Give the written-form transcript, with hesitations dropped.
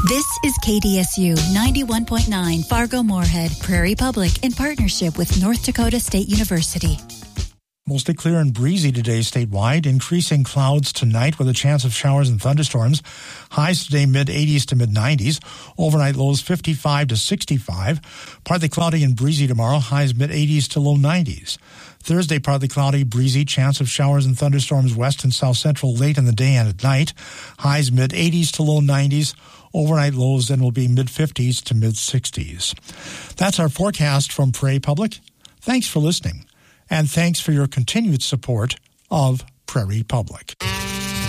This is KDSU 91.9 Fargo-Moorhead, Prairie Public, in partnership with North Dakota State University. Mostly clear and breezy today statewide. Increasing clouds tonight with a chance of showers and thunderstorms. Highs today mid-80s to mid-90s. Overnight lows 55 to 65. Partly cloudy and breezy tomorrow. Highs mid-80s to low 90s. Thursday, partly cloudy, breezy. Chance of showers and thunderstorms west and south central late in the day and at night. Highs mid-80s to low 90s. Overnight lows then will be mid-50s to mid-60s. That's our forecast from Prairie Public. Thanks for listening. And thanks for your continued support of Prairie Public.